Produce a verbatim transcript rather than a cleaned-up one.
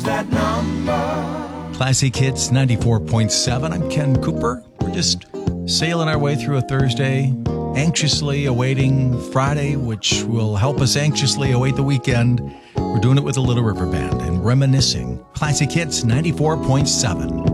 That number. Classic Hits ninety-four point seven. I'm Ken Cooper. We're just sailing our way through a Thursday, anxiously awaiting Friday, which will help us anxiously await the weekend. We're doing it with the Little River Band and reminiscing. Classic Hits ninety-four point seven.